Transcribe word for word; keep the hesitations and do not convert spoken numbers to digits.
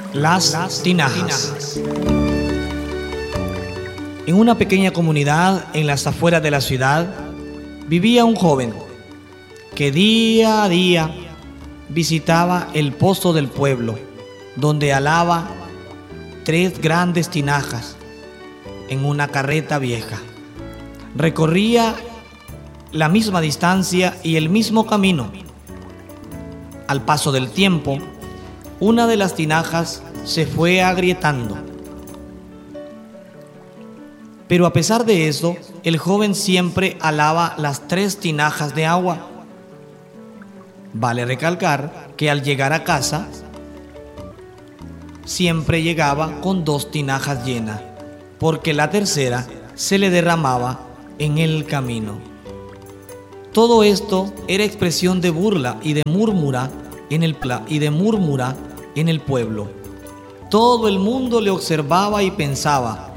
Las tinajas. En una pequeña comunidad en las afueras de la ciudad vivía un joven que día a día visitaba el pozo del pueblo, donde alaba tres grandes tinajas en una carreta vieja. Recorría la misma distancia y el mismo camino. Al paso del tiempo, una de las tinajas se fue agrietando. Pero a pesar de eso, el joven siempre alaba las tres tinajas de agua. Vale recalcar que al llegar a casa, siempre llegaba con dos tinajas llenas, porque la tercera se le derramaba en el camino. Todo esto era expresión de burla y de murmura en el pla y de murmura en el pueblo. Todo el mundo le observaba y pensaba: